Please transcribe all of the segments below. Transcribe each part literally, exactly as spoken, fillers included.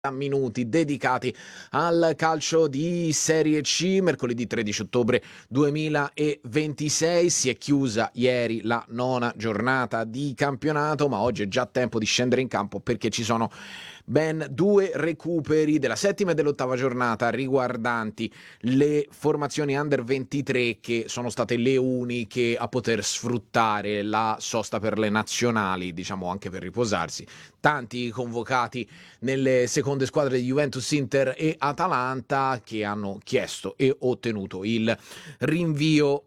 Minuti dedicati al calcio di Serie C. Mercoledì tredici ottobre duemilaventisei si è chiusa ieri la nona giornata di campionato, ma oggi è già tempo di scendere in campo perché ci sono ben due recuperi della settima e dell'ottava giornata riguardanti le formazioni under ventitré, che sono state le uniche a poter sfruttare la sosta per le nazionali, diciamo anche per riposarsi. Tanti convocati nelle seconde squadre di Juventus, Inter e Atalanta, che hanno chiesto e ottenuto il rinvio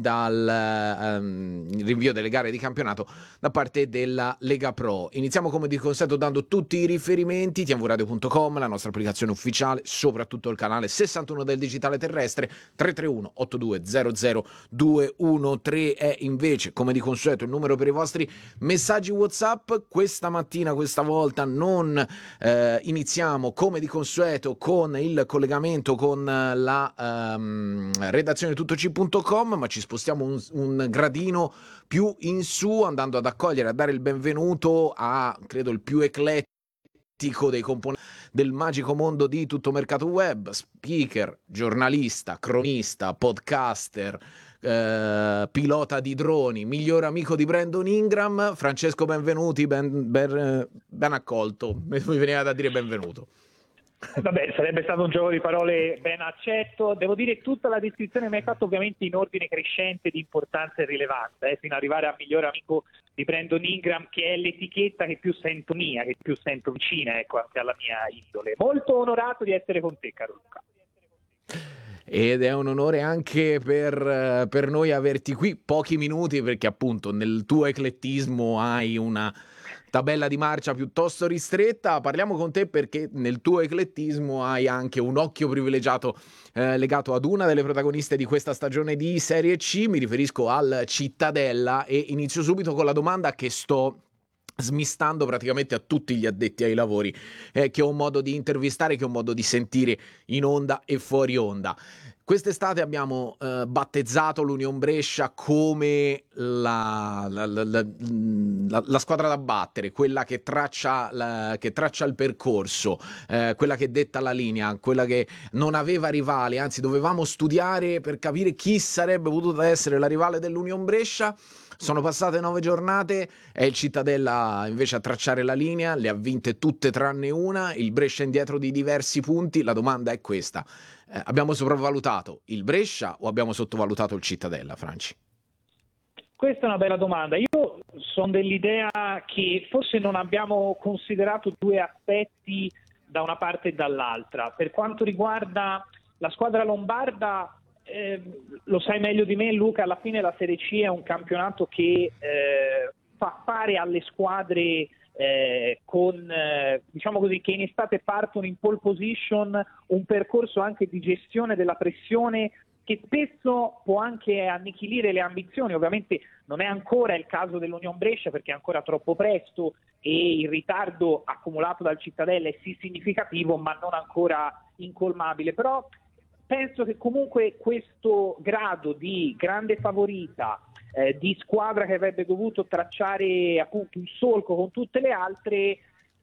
dal um, rinvio delle gare di campionato da parte della Lega Pro. Iniziamo come di consueto dando tutti i riferimenti: t v radio punto com, la nostra applicazione ufficiale, soprattutto il canale sessantuno del digitale terrestre. Tre tre uno otto due zero zero due uno tre è invece come di consueto il numero per i vostri messaggi WhatsApp. Questa mattina, questa volta non eh, iniziamo come di consueto con il collegamento con la ehm, redazione tuttoc punto com, ma ci spostiamo un, un gradino più in su, andando ad accogliere, a dare il benvenuto a, credo, il più eclettico dei componenti del magico mondo di Tutto Mercato Web: speaker, giornalista, cronista, podcaster, eh, pilota di droni, miglior amico di Brandon Ingram. Francesco, benvenuti, ben, ben, ben accolto, mi veniva da dire benvenuto. Vabbè, sarebbe stato un gioco di parole ben accetto. Devo dire che tutta la descrizione mi hai fatto ovviamente in ordine crescente di importanza e rilevanza, eh, fino ad arrivare a miglior amico di Brandon Ingram, che è l'etichetta che più sento mia, che più sento vicina, ecco, anche alla mia indole. Molto onorato di essere con te, caro Luca. Ed è un onore anche per, per noi averti qui pochi minuti, perché appunto nel tuo eclettismo hai una tabella di marcia piuttosto ristretta. Parliamo con te perché nel tuo eclettismo hai anche un occhio privilegiato eh, legato ad una delle protagoniste di questa stagione di Serie C. Mi riferisco al Cittadella, e inizio subito con la domanda che sto smistando praticamente a tutti gli addetti ai lavori, eh, che ho un modo di intervistare, che ho un modo di sentire in onda e fuori onda. Quest'estate abbiamo eh, battezzato l'Union Brescia come la, la, la, la, la squadra da battere, quella che traccia, la, che traccia il percorso, eh, quella che detta la linea, quella che non aveva rivali, anzi dovevamo studiare per capire chi sarebbe potuta essere la rivale dell'Union Brescia. Sono passate nove giornate, è il Cittadella invece a tracciare la linea, le ha vinte tutte tranne una, il Brescia indietro di diversi punti. La domanda è questa: eh, abbiamo sopravvalutato il Brescia o abbiamo sottovalutato il Cittadella, Franci? Questa è una bella domanda. Io sono dell'idea che forse non abbiamo considerato due aspetti da una parte e dall'altra. Per quanto riguarda la squadra lombarda, Eh, lo sai meglio di me, Luca, alla fine la Serie C è un campionato che eh, fa fare alle squadre eh, con, eh, diciamo così, che in estate partono in pole position, un percorso anche di gestione della pressione che spesso può anche annichilire le ambizioni. Ovviamente non è ancora il caso dell'Union Brescia, perché è ancora troppo presto e il ritardo accumulato dal Cittadella è sì significativo, ma non ancora incolmabile. Però penso che comunque questo grado di grande favorita, eh, di squadra che avrebbe dovuto tracciare appunto un solco con tutte le altre,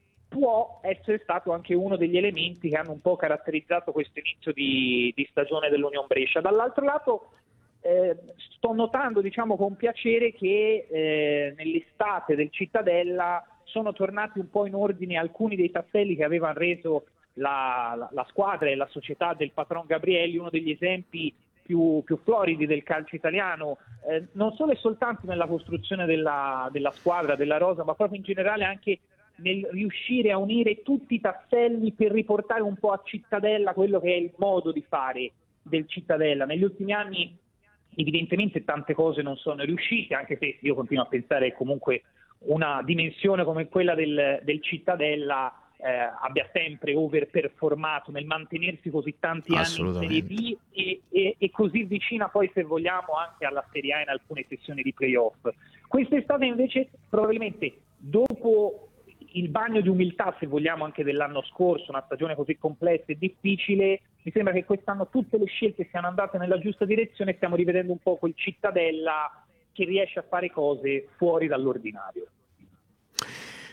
può essere stato anche uno degli elementi che hanno un po' caratterizzato questo inizio di, di stagione dell'Union Brescia. Dall'altro lato eh, sto notando, diciamo con piacere, che eh, nell'estate del Cittadella sono tornati un po' in ordine alcuni dei tasselli che avevano reso La, la, la squadra e la società del patron Gabrielli uno degli esempi più, più floridi del calcio italiano, eh, non solo e soltanto nella costruzione della, della squadra, della rosa, ma proprio in generale anche nel riuscire a unire tutti i tasselli per riportare un po' a Cittadella quello che è il modo di fare del Cittadella. Negli ultimi anni evidentemente tante cose non sono riuscite, anche se io continuo a pensare che comunque una dimensione come quella del, del Cittadella Eh, abbia sempre overperformato nel mantenersi così tanti anni in Serie B e, e, e così vicina poi, se vogliamo, anche alla Serie A in alcune sessioni di playoff. Quest'estate invece, probabilmente dopo il bagno di umiltà, se vogliamo, anche dell'anno scorso, una stagione così complessa e difficile, mi sembra che quest'anno tutte le scelte siano andate nella giusta direzione e stiamo rivedendo un po' quel Cittadella che riesce a fare cose fuori dall'ordinario.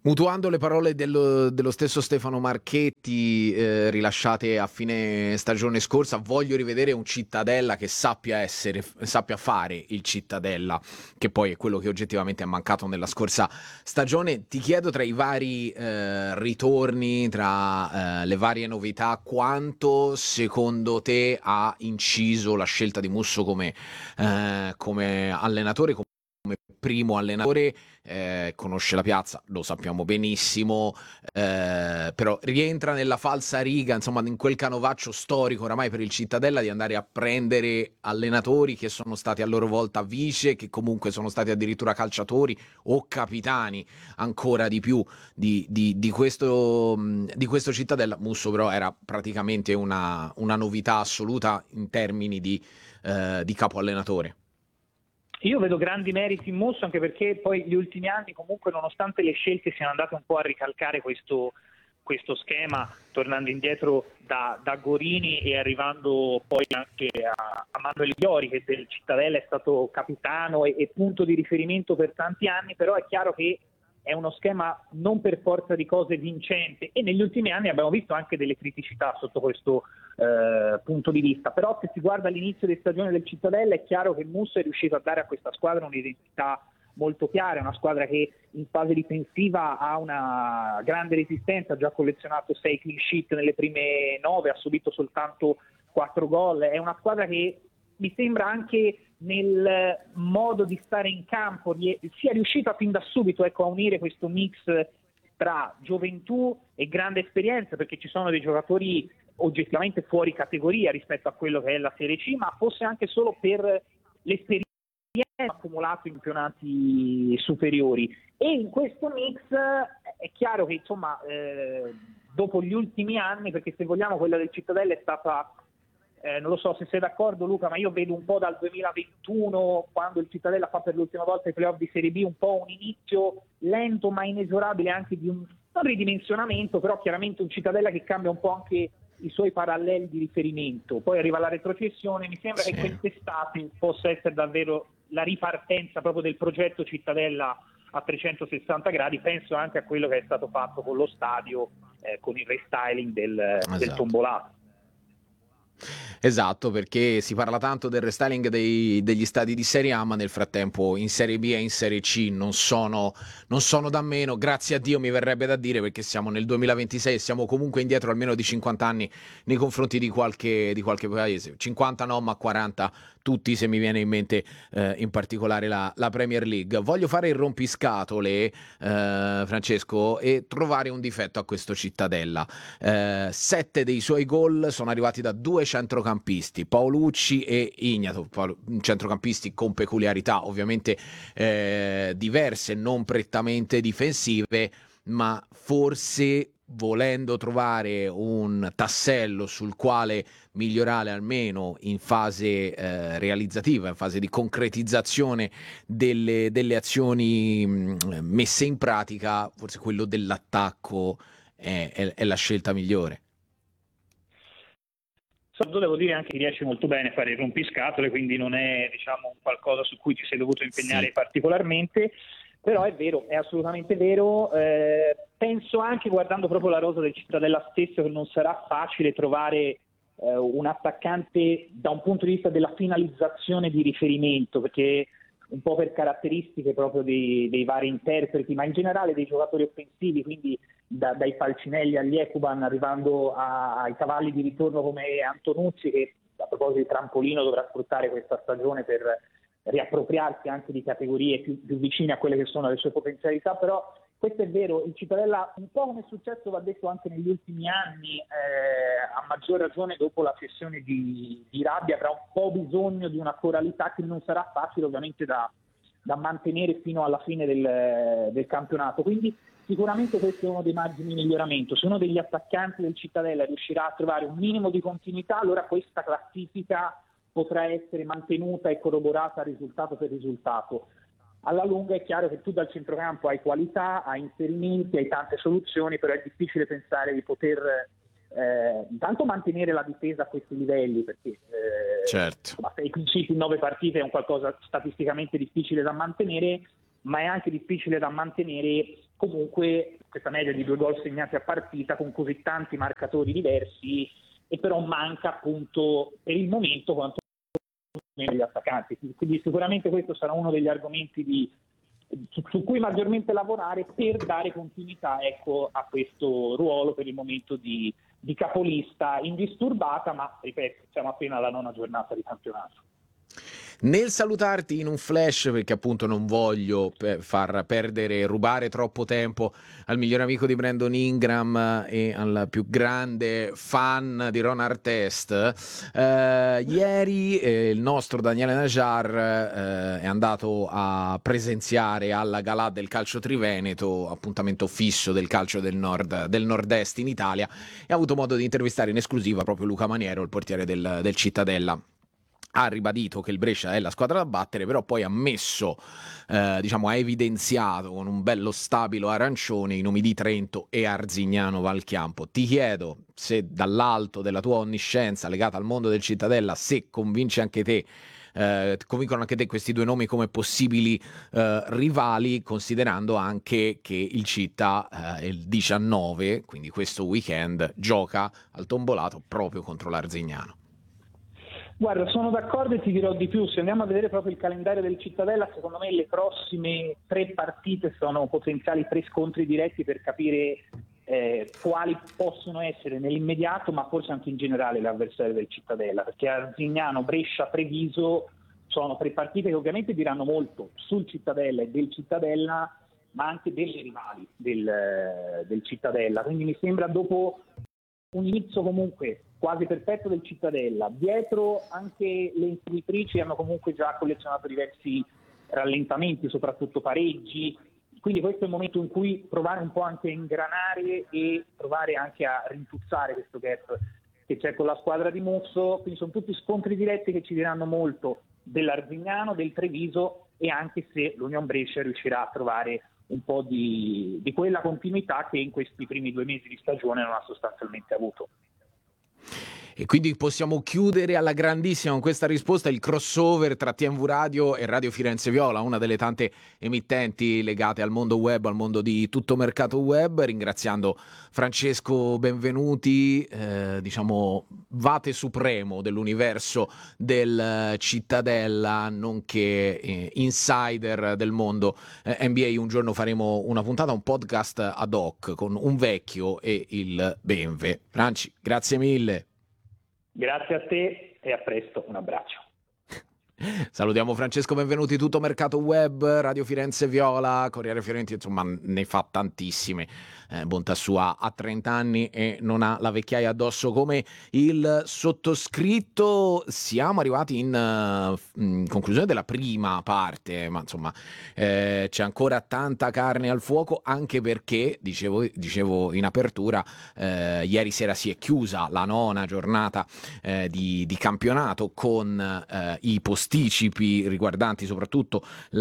Mutuando le parole dello, dello stesso Stefano Marchetti eh, rilasciate a fine stagione scorsa, voglio rivedere un Cittadella che sappia essere, sappia fare il Cittadella, che poi è quello che oggettivamente è mancato nella scorsa stagione. Ti chiedo, tra i vari eh, ritorni, tra eh, le varie novità, quanto secondo te ha inciso la scelta di Musso come, eh, come allenatore, come primo allenatore, eh, conosce la piazza, lo sappiamo benissimo, eh, però rientra nella falsa riga, insomma, in quel canovaccio storico oramai per il Cittadella di andare a prendere allenatori che sono stati a loro volta vice, che comunque sono stati addirittura calciatori o capitani, ancora di più di, di, di, questo, di questo Cittadella. Musso però era praticamente una, una novità assoluta in termini di, eh, di capo allenatore. Io vedo grandi meriti in Musso, anche perché poi gli ultimi anni comunque, nonostante le scelte, siano andate un po' a ricalcare questo, questo schema, tornando indietro da, da Gorini e arrivando poi anche a, a Manuel Iori, che del Cittadella è stato capitano e, e punto di riferimento per tanti anni. Però è chiaro che è uno schema non per forza di cose vincente, e negli ultimi anni abbiamo visto anche delle criticità sotto questo eh, punto di vista. Però se si guarda all'inizio di stagione del Cittadella, è chiaro che Musso è riuscito a dare a questa squadra un'identità molto chiara, una squadra che in fase difensiva ha una grande resistenza, ha già collezionato sei clean sheet nelle prime nove, ha subito soltanto quattro gol. È una squadra che mi sembra anche nel modo di stare in campo sia riuscita fin da subito, ecco, a unire questo mix tra gioventù e grande esperienza, perché ci sono dei giocatori oggettivamente fuori categoria rispetto a quello che è la Serie C, ma fosse anche solo per l'esperienza accumulata in campionati superiori. E in questo mix è chiaro che, insomma, eh, dopo gli ultimi anni, perché se vogliamo quella del Cittadella è stata, Eh, non lo so se sei d'accordo Luca, ma io vedo un po' dal duemilaventuno, quando il Cittadella fa per l'ultima volta i playoff di Serie B, un po' un inizio lento ma inesorabile anche di un non ridimensionamento, però chiaramente un Cittadella che cambia un po' anche i suoi paralleli di riferimento. Poi arriva la retrocessione, mi sembra sì. che quest'estate possa essere davvero la ripartenza proprio del progetto Cittadella a trecentosessanta gradi. Penso anche a quello che è stato fatto con lo stadio, eh, con il restyling del, esatto. del tombolato. Esatto, perché si parla tanto del restyling dei, degli stadi di Serie A, ma nel frattempo in Serie B e in Serie C non sono, non sono da meno, grazie a Dio mi verrebbe da dire, perché siamo nel duemilaventisei e siamo comunque indietro almeno di cinquanta anni nei confronti di qualche, di qualche paese, cinquanta no, ma quaranta tutti, se mi viene in mente eh, in particolare la, la Premier League. Voglio fare il rompiscatole, eh, Francesco, e trovare un difetto a questo Cittadella. Eh, sette dei suoi gol sono arrivati da due centrocampisti, Paolucci e Ignato, centrocampisti con peculiarità ovviamente eh, diverse, non prettamente difensive, ma forse volendo trovare un tassello sul quale migliorare almeno in fase eh, realizzativa, in fase di concretizzazione delle, delle azioni mh, messe in pratica, forse quello dell'attacco è, è, è la scelta migliore. Devo dire anche che riesce molto bene a fare il rompiscatole, quindi non è, diciamo, un qualcosa su cui ti sei dovuto impegnare sì. particolarmente, però è vero, è assolutamente vero. Eh, penso anche, guardando proprio la rosa del Cittadella stesso, che non sarà facile trovare eh, un attaccante da un punto di vista della finalizzazione di riferimento, perché un po' per caratteristiche proprio dei, dei vari interpreti, ma in generale dei giocatori offensivi, quindi da, dai Falcinelli agli Ekuban, arrivando a, ai cavalli di ritorno come Antonuzzi, che a proposito di trampolino dovrà sfruttare questa stagione per riappropriarsi anche di categorie più, più vicine a quelle che sono le sue potenzialità. Però questo è vero, il Cittadella, un po' come è successo, va detto, anche negli ultimi anni, eh, a maggior ragione dopo la cessione di, di Rabbia, avrà un po' bisogno di una coralità che non sarà facile ovviamente da, da mantenere fino alla fine del, del campionato. Quindi sicuramente questo è uno dei margini di miglioramento. Se uno degli attaccanti del Cittadella riuscirà a trovare un minimo di continuità, allora questa classifica potrà essere mantenuta e corroborata risultato per risultato. Alla lunga è chiaro che tu dal centrocampo hai qualità, hai inserimenti, hai tante soluzioni, però è difficile pensare di poter eh, intanto mantenere la difesa a questi livelli, perché eh, certo. sei principi in nove partite è un qualcosa statisticamente difficile da mantenere, ma è anche difficile da mantenere comunque questa media di due gol segnati a partita con così tanti marcatori diversi, e però manca appunto per il momento quanto meno gli attaccanti. Quindi sicuramente questo sarà uno degli argomenti di, su, su cui maggiormente lavorare per dare continuità, ecco, a questo ruolo per il momento di, di capolista indisturbata, ma ripeto, siamo appena alla nona giornata di campionato. Nel salutarti in un flash, perché appunto non voglio pe- far perdere e rubare troppo tempo al migliore amico di Brandon Ingram e al più grande fan di Ron Artest, eh, ieri eh, il nostro Daniele Najar eh, è andato a presenziare alla Galà del Calcio Triveneto, appuntamento fisso del calcio del nord, del nord-est in Italia, e ha avuto modo di intervistare in esclusiva proprio Luca Maniero, il portiere del, del Cittadella. Ha ribadito che il Brescia è la squadra da battere, però poi ha messo, eh, diciamo, ha evidenziato con un bello stabilo arancione i nomi di Trento e Arzignano Valchiampo. Ti chiedo se dall'alto della tua onniscienza legata al mondo del Cittadella, se convince anche te, eh, convincono anche te questi due nomi come possibili eh, rivali, considerando anche che il Città eh, il diciannove, quindi questo weekend, gioca al tombolato proprio contro l'Arzignano. Guarda, sono d'accordo e ti dirò di più. Se andiamo a vedere proprio il calendario del Cittadella, secondo me le prossime tre partite sono potenziali tre scontri diretti per capire eh, quali possono essere nell'immediato, ma forse anche in generale, l'avversario del Cittadella, perché Arzignano, Brescia, Treviso sono tre partite che ovviamente diranno molto sul Cittadella e del Cittadella, ma anche delle rivali del, del Cittadella. Quindi mi sembra, dopo un inizio comunque quasi perfetto del Cittadella, dietro anche le inseguitrici hanno comunque già collezionato diversi rallentamenti, soprattutto pareggi, quindi questo è il momento in cui provare un po' anche a ingranare e provare anche a rintuzzare questo gap che c'è con la squadra di Musso. Quindi sono tutti scontri diretti che ci diranno molto dell'Arzignano, del Treviso, e anche se l'Union Brescia riuscirà a trovare un po' di, di quella continuità che in questi primi due mesi di stagione non ha sostanzialmente avuto. E quindi possiamo chiudere alla grandissima con questa risposta il crossover tra T M V Radio e Radio Firenze Viola, una delle tante emittenti legate al mondo web, al mondo di tutto mercato web, ringraziando Francesco Benvenuti, eh, diciamo vate supremo dell'universo del Cittadella, nonché eh, insider del mondo eh, N B A. Un giorno faremo una puntata, un podcast ad hoc con un vecchio e il Benve. Franci, grazie mille. Grazie a te e a presto, un abbraccio. Salutiamo Francesco Benvenuti, tutto mercato web, Radio Firenze Viola, Corriere Fiorentino, insomma ne fa tantissime. Eh, bontà sua, ha trenta anni e non ha la vecchiaia addosso come il sottoscritto. Siamo arrivati in, uh, in conclusione della prima parte, ma insomma eh, c'è ancora tanta carne al fuoco, anche perché, dicevo, dicevo in apertura, eh, ieri sera si è chiusa la nona giornata eh, di, di campionato con eh, i posticipi riguardanti soprattutto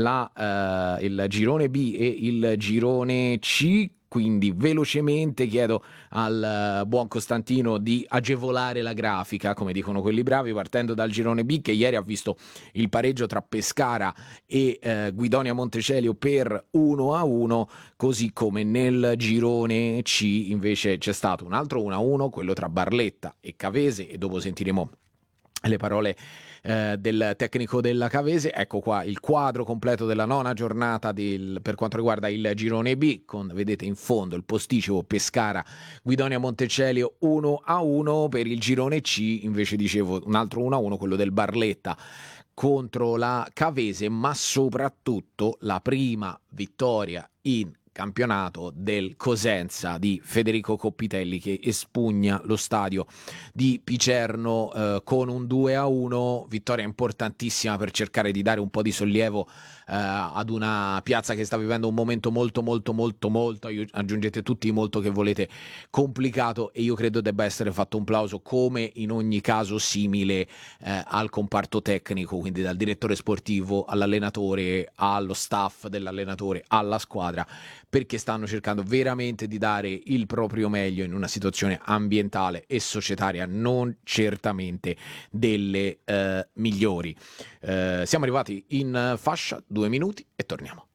la, eh, il girone B e il girone C. Quindi velocemente chiedo al uh, buon Costantino di agevolare la grafica, come dicono quelli bravi, partendo dal girone B, che ieri ha visto il pareggio tra Pescara e uh, Guidonia Montecelio per uno a uno, così come nel girone C invece c'è stato un altro uno a uno, quello tra Barletta e Cavese, e dopo sentiremo le parole eh, del tecnico della Cavese. Ecco qua il quadro completo della nona giornata del, per quanto riguarda il girone B, con, vedete in fondo, il posticipo Pescara Guidonia Montecelio uno a uno. Per il girone C invece, dicevo, un altro uno a uno, quello del Barletta contro la Cavese, ma soprattutto la prima vittoria in campionato del Cosenza di Federico Coppitelli, che espugna lo stadio di Picerno eh, con un due a uno, vittoria importantissima per cercare di dare un po' di sollievo eh, ad una piazza che sta vivendo un momento molto molto molto molto, aggiungete tutti molto che volete, complicato, e io credo debba essere fatto un plauso, come in ogni caso simile, eh, al comparto tecnico, quindi dal direttore sportivo all'allenatore, allo staff dell'allenatore, alla squadra, perché stanno cercando veramente di dare il proprio meglio in una situazione ambientale e societaria non certamente delle eh, migliori. Eh, siamo arrivati in fascia, due minuti e torniamo.